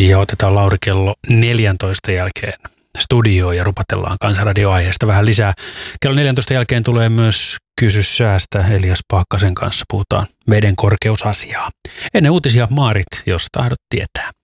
Ja otetaan Lauri kello 14 jälkeen studioon ja rupatellaan Kansanradio-aiheesta vähän lisää. Kello 14 jälkeen tulee myös Kysy säästä Elias Paakkasen kanssa. Puhutaan veden korkeusasiaa. Ennen uutisia Maarit, jos tahdot tietää.